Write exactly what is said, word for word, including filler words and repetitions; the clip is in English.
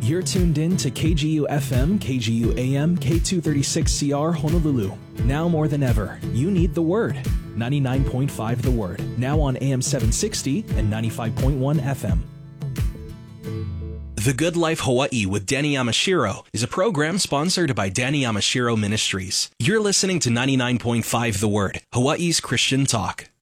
You're tuned in to K G U F M, K G U A M, K two thirty-six C R Honolulu. Now more than ever, you need the Word. ninety-nine point five The Word, now on A M seven sixty and ninety-five point one F M. The Good Life Hawaii with Danny Yamashiro is a program sponsored by Danny Yamashiro Ministries. You're listening to ninety-nine point five The Word, Hawaii's Christian talk.